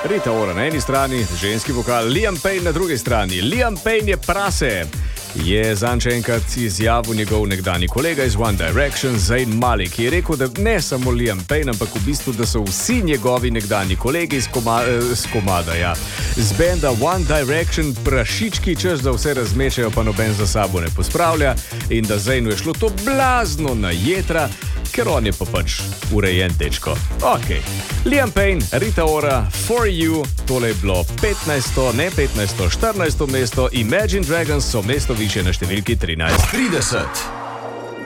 Rita Ora na eni strani, ženski vokal, Liam Payne na drugi strani. Liam Payne je prase, je zanče enkrat izjavil njegov nekdani kolega iz One Direction, Zayn Malik, ki je rekel, da ne samo Liam Payne, ampak v bistvu, da so vsi njegovi nekdani kolegi z benda One Direction prašički, češ da vse razmečajo, pa noben za sabo ne pospravlja in da Zaynu je šlo to blazno na jetra, ker on je pa pač urejen dečko. Ok, Liam Payne, Rita Ora, For You, tole je bilo 15. 14. mesto, Imagine Dragons so mesto više na številki 13. 30.